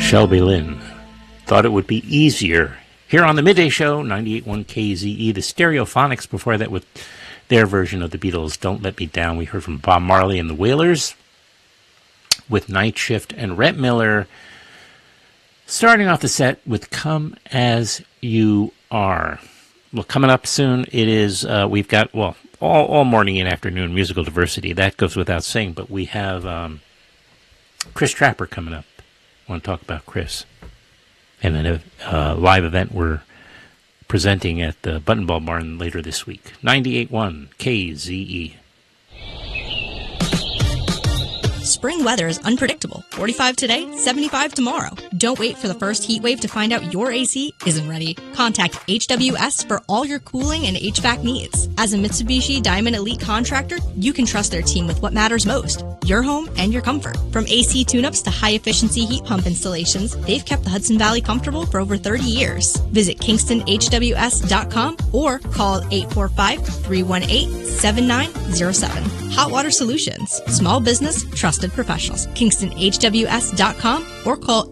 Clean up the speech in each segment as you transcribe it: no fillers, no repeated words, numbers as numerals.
Shelby Lynn thought it would be easier. Here on the Midday Show, 98.1 KZE, the Stereophonics before that with their version of the Beatles' Don't Let Me Down. We heard from Bob Marley and the Wailers with Night Shift, and Rhett Miller starting off the set with Come As You Are. Well, coming up soon, it is, we've got, well, all morning and afternoon musical diversity. That goes without saying, but we have Chris Trapper coming up. I want to talk about Chris. And then a live event we're presenting at the Buttonball Barn later this week. 98.1 KZE. Spring weather is unpredictable. 45 today, 75 tomorrow. Don't wait for the first heat wave to find out your AC isn't ready. Contact HWS for all your cooling and HVAC needs. As a Mitsubishi Diamond Elite contractor, you can trust their team with what matters most, your home and your comfort. From AC tune-ups to high-efficiency heat pump installations, they've kept the Hudson Valley comfortable for over 30 years. Visit KingstonHWS.com or call 845-318-7907. Hot Water Solutions. Small business, trusted professionals. KingstonHWS.com or call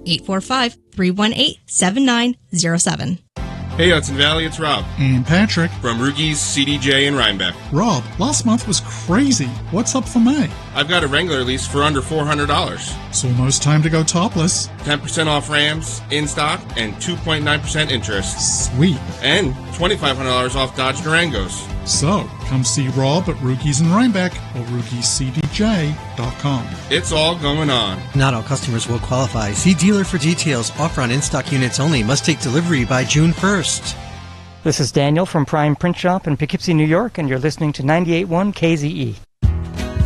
845-318-7907. Hey Hudson Valley, it's Rob. And Patrick. From Rugies, CDJ, and Rhinebeck. Rob, last month was crazy. What's up for May? I've got a Wrangler lease for under $400. It's almost time to go topless. 10% off Rams, in stock, and 2.9% interest. Sweet. And $2,500 off Dodge Durangos. So, come see Rob at Rugies in Rhinebeck or RugiesCDJ.com. It's all going on. Not all customers will qualify. See dealer for details. Offer on in-stock units only. Must take delivery by June 1st. This is Daniel from Prime Print Shop in Poughkeepsie, New York, and you're listening to 98.1 KZE.